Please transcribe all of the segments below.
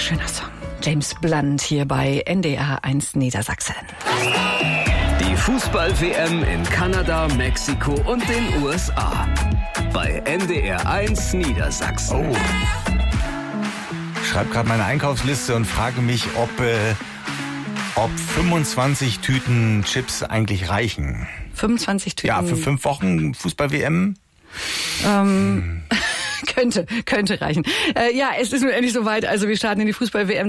schöner Song. James Blunt hier bei NDR 1 Niedersachsen. Die Fußball-WM in Kanada, Mexiko und den USA. Bei NDR 1 Niedersachsen. Oh. Ich schreibe gerade meine Einkaufsliste und frage mich, ob 25 Tüten Chips eigentlich reichen. 25 Tüten? Ja, für 5 Wochen Fußball-WM? Könnte reichen. Ja, es ist nun endlich soweit. Also wir starten in die Fußball-WM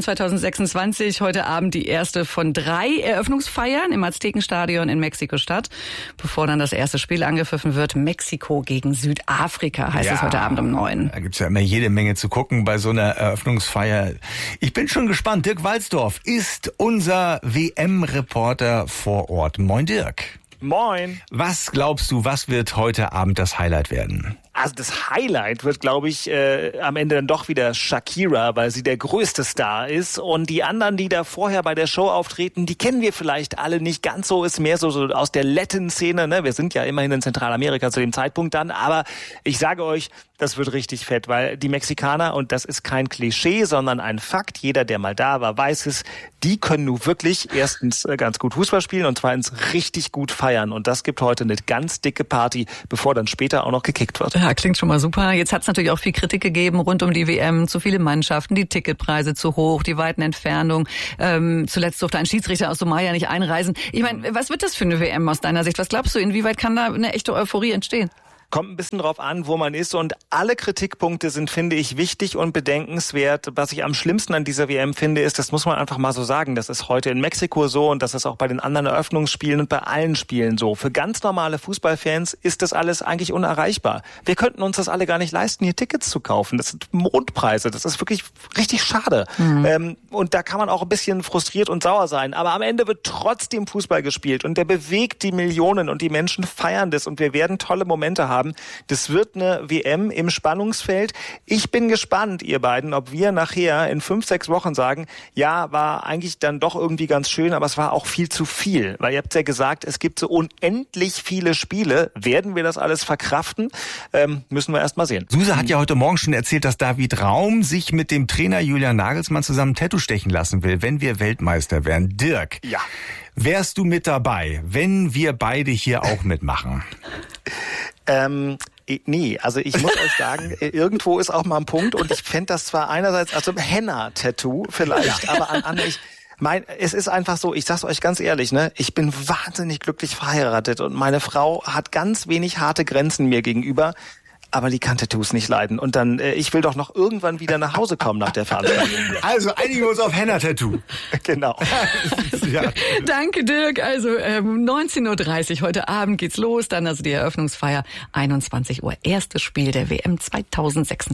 2026. Heute Abend die erste von 3 Eröffnungsfeiern im Aztekenstadion in Mexiko-Stadt. Bevor dann das erste Spiel angepfiffen wird. Mexiko gegen Südafrika heißt es heute Abend um 9. Da gibt's ja immer jede Menge zu gucken bei so einer Eröffnungsfeier. Ich bin schon gespannt. Dirk Walsdorf ist unser WM-Reporter vor Ort. Moin, Dirk. Moin. Was glaubst du, was wird heute Abend das Highlight werden? Also das Highlight wird, glaube ich, am Ende dann doch wieder Shakira, weil sie der größte Star ist. Und die anderen, die da vorher bei der Show auftreten, die kennen wir vielleicht alle nicht ganz so. Ist mehr so aus der Latin-Szene. Ne? Wir sind ja immerhin in Zentralamerika zu dem Zeitpunkt dann. Aber ich sage euch, das wird richtig fett, weil die Mexikaner, und das ist kein Klischee, sondern ein Fakt, jeder, der mal da war, weiß es, die können nun wirklich erstens ganz gut Fußball spielen und zweitens richtig gut feiern. Und das gibt heute eine ganz dicke Party, bevor dann später auch noch gekickt wird. Ja, klingt schon mal super. Jetzt hat es natürlich auch viel Kritik gegeben rund um die WM. Zu viele Mannschaften, die Ticketpreise zu hoch, die weiten Entfernungen. Zuletzt durfte ein Schiedsrichter aus Somalia nicht einreisen. Ich meine, was wird das für eine WM aus deiner Sicht? Was glaubst du, inwieweit kann da eine echte Euphorie entstehen? Kommt ein bisschen drauf an, wo man ist, und alle Kritikpunkte sind, finde ich, wichtig und bedenkenswert. Was ich am schlimmsten an dieser WM finde, ist, das muss man einfach mal so sagen, das ist heute in Mexiko so und das ist auch bei den anderen Eröffnungsspielen und bei allen Spielen so. Für ganz normale Fußballfans ist das alles eigentlich unerreichbar. Wir könnten uns das alle gar nicht leisten, hier Tickets zu kaufen. Das sind Mondpreise, das ist wirklich richtig schade. Und da kann man auch ein bisschen frustriert und sauer sein. Aber am Ende wird trotzdem Fußball gespielt und der bewegt die Millionen und die Menschen feiern das und wir werden tolle Momente haben. Das wird eine WM im Spannungsfeld. Ich bin gespannt, ihr beiden, ob wir nachher in 5-6 Wochen sagen, ja, war eigentlich dann doch irgendwie ganz schön, aber es war auch viel zu viel. Weil ihr habt ja gesagt, es gibt so unendlich viele Spiele. Werden wir das alles verkraften? Müssen wir erst mal sehen. Suse hat ja heute Morgen schon erzählt, dass David Raum sich mit dem Trainer Julian Nagelsmann zusammen Tattoo stechen lassen will, wenn wir Weltmeister werden. Dirk, ja. Wärst du mit dabei, wenn wir beide hier auch mitmachen? Nee, also ich muss euch sagen, irgendwo ist auch mal ein Punkt und ich fände das zwar einerseits, also ein Henna-Tattoo vielleicht, aber an andere, es ist einfach so, ich sag's euch ganz ehrlich, ne, ich bin wahnsinnig glücklich verheiratet und meine Frau hat ganz wenig harte Grenzen mir gegenüber. Aber die kann Tattoos nicht leiden. Und dann, ich will doch noch irgendwann wieder nach Hause kommen nach der Veranstaltung. Also einigen wir uns auf Henna-Tattoo. Genau. Ja. Danke, Dirk. Also 19.30 Uhr heute Abend geht's los. Dann also die Eröffnungsfeier, 21 Uhr. Erstes Spiel der WM 2026.